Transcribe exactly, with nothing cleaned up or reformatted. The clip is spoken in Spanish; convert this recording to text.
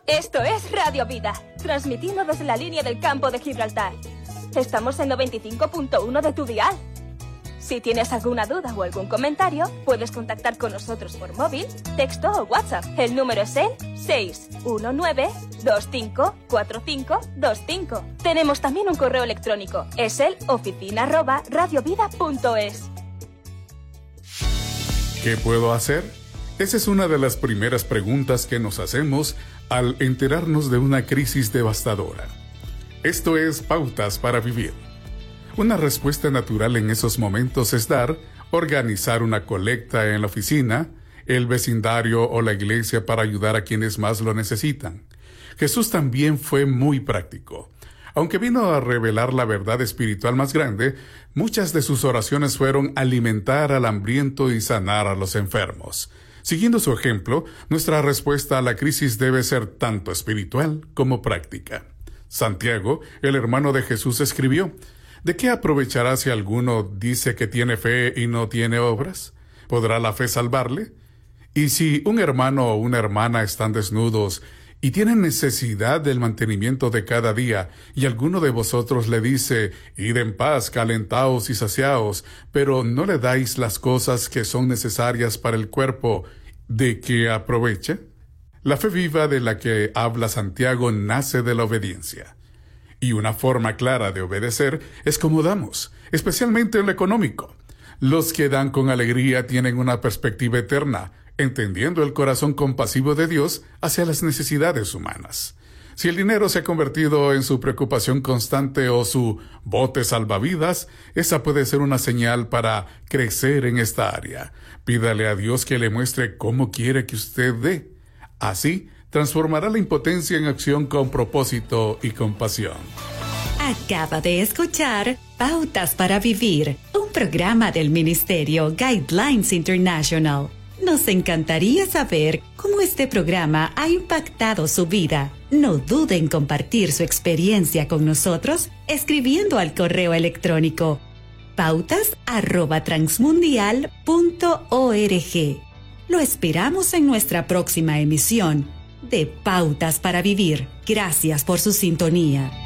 Esto es Radio Vida, transmitiendo desde la línea del campo de Gibraltar. Estamos en noventa y cinco punto uno de tu dial. Si tienes alguna duda o algún comentario, puedes contactar con nosotros por móvil, texto o WhatsApp. El número es el seis uno nueve, dos cinco cuatro cinco dos cinco. Tenemos también un correo electrónico. Es el oficina arroba radiovida punto es. ¿Qué puedo hacer? Esa es una de las primeras preguntas que nos hacemos al enterarnos de una crisis devastadora. Esto es Pautas para Vivir. Una respuesta natural en esos momentos es dar, organizar una colecta en la oficina, el vecindario o la iglesia para ayudar a quienes más lo necesitan. Jesús también fue muy práctico. Aunque vino a revelar la verdad espiritual más grande, muchas de sus oraciones fueron alimentar al hambriento y sanar a los enfermos. Siguiendo su ejemplo, nuestra respuesta a la crisis debe ser tanto espiritual como práctica. Santiago, el hermano de Jesús, escribió: ¿de qué aprovechará si alguno dice que tiene fe y no tiene obras? ¿Podrá la fe salvarle? Y si un hermano o una hermana están desnudos y tienen necesidad del mantenimiento de cada día, y alguno de vosotros le dice: id en paz, calentaos y saciaos, pero no le dais las cosas que son necesarias para el cuerpo, ¿de qué aprovecha? La fe viva de la que habla Santiago nace de la obediencia. Y una forma clara de obedecer es como damos, especialmente en lo económico. Los que dan con alegría tienen una perspectiva eterna, entendiendo el corazón compasivo de Dios hacia las necesidades humanas. Si el dinero se ha convertido en su preocupación constante o su bote salvavidas, esa puede ser una señal para crecer en esta área. Pídale a Dios que le muestre cómo quiere que usted dé. Así, transformará la impotencia en acción con propósito y compasión. Acaba de escuchar Pautas para Vivir, un programa del Ministerio Guidelines International. Nos encantaría saber cómo este programa ha impactado su vida. No dude en compartir su experiencia con nosotros escribiendo al correo electrónico pautas arroba transmundial punto org. Lo esperamos en nuestra próxima emisión de Pautas para Vivir. Gracias por su sintonía.